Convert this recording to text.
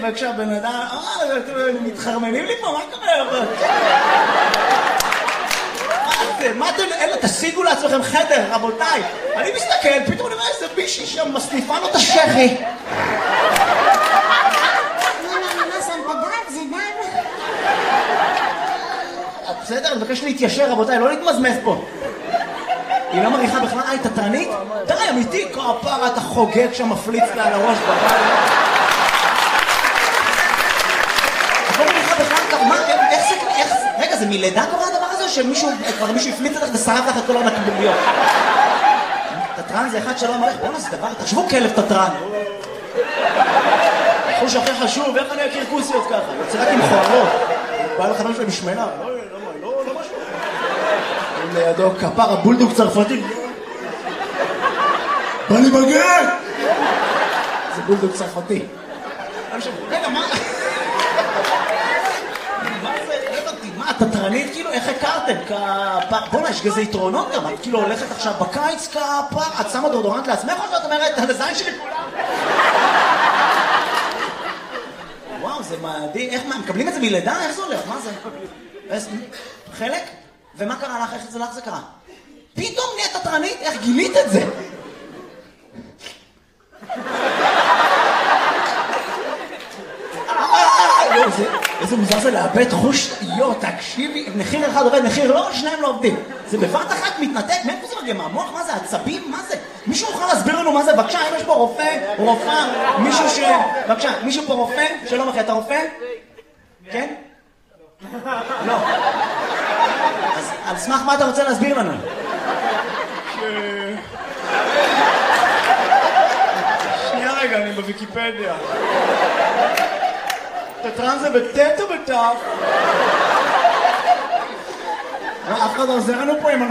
וכשהבן אדם, מתחרמנים לי פה, מה קורה? מה אתם, אלה, תשיגו לעצמכם חדר, רבותיי. אני מסתכל, פתאום אני רואה איזה מישהי שם מסניפה לו את השכי. בסדר, אני מבקש להתיישר, רבותיי, לא להתמזמז פה. היא לא מריחה בכלל, היא תתרנית? די, אמיתי, כפרה, אתה חוגג שם מפליץ לה על הראש בבית. את לא מריחה בכלל, איך זה, רגע, זה מלידה קורה הדבר הזה, או שמישהו, כבר מישהו הפליץ אותך ושרף לך את כל הנקבוביות? תתרן זה אחד שלא מריח, בואו נעשה דבר, תחשבו כלב תתרן. חוש הכי חשוב, איך אני אכיר כוסיות ככה? יוצא רק עם חוערות. בא לך משהו משמנה. לא משהו. לידו כפר הבולדוג צרפתי. בא לי בגט! זה בולדוג צרפתי. רגע, מה? מה, תתרנית כאילו? איך הכרתם? בוא'נה, יש כזה יתרונות גם. את כאילו הולכת עכשיו בקיץ כפר, את שמה דורדורנט לעצמך או שאת אומרת, על הזין שלי כולם? וואו, זה מדהים. איך, מה, מקבלים את זה מלידה? איך זה הולך? מה זה? חלק? ומה קרה לך? איך זה לך זה קרה? פתאום נהיית תתרנית? איך גילית את זה? איזה מוזר זה לאבד חוש, תקשיבי, מחיר אחד עובד, מחיר לא, שניים לא עובדים. זה בבת אחת מתנתק, מאיפה זה מגיע? מהמוח? מה זה? עצבים? מה זה? מישהו יכול להסביר לנו מה זה? בבקשה, אם יש פה רופא, רופאה, מישהו ש... בבקשה, מישהו פה רופא? שלום אחי, אתה רופא? כן? לא. אז על סמך מה אתה רוצה להסביר לנו? שנייה רגע, אני בוויקיפדיה. תתרן זה בטט או בטף? אף אחד עוזר לנו פה עם